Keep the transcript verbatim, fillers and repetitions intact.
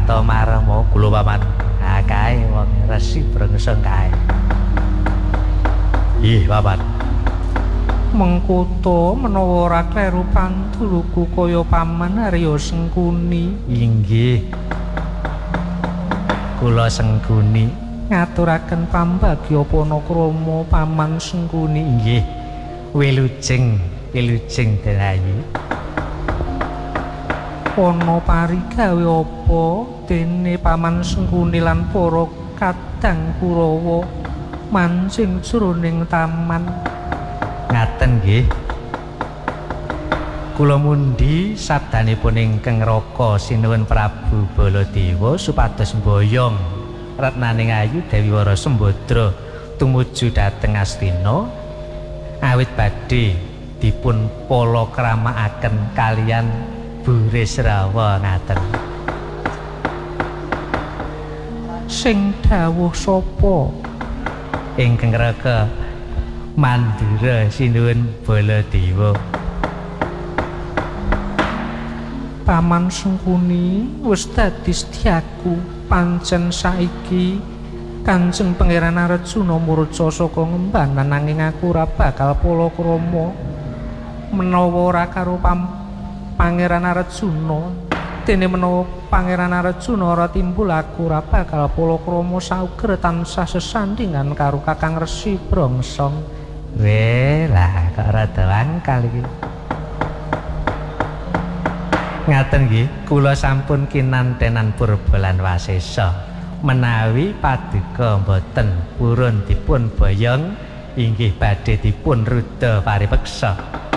Prata maremo kula paman. Ha kae wong Resi Brengseng kae. Ih, paman. Mengkoto menawa ora kleru pantuluku kaya paman Arya Sengkuni. Inggih. Kula Sengkuni ngaturaken pambagya panakrama paman Sengkuni. Inggih. Wilujeng, wilujeng Denayu. Ana parigawe apa dene paman Sengkuni lan para kadang Kurawa mancing jroning taman? Ngaten nggih. Kula mundi sabdanipun ingkang Raka sinuwun Prabu Baladewa supados mboyong retnaning ayu Dewi Wara Sembadra tumuju dhateng Astina awit badhe dipun palakramakaken kaliyan Burisrawa ngaten. Sing dawuh sapa? Ingkang Raka Mandura sinuwun Baladewa. Paman Sengkuni wis dadi sedyaku, pancen saiki Kanjeng Pangeran Arjuna murca saka ngembanan nanging aku ora bakal palakrama menawa ora karo Pangeran Arjuna. Dene menawa Pangeran Arjuna ora timbul aku ora bakal palakrama sauger tansah sesandingan karo Kakang Resi Brengseng. Weh lah kok rada wangkal iki. Ngaten nggih, kula sampun kinantenan purba lan wasesa. Menawi paduka mboten purun dipun boyong inggih badhe dipun rudha paripeksa.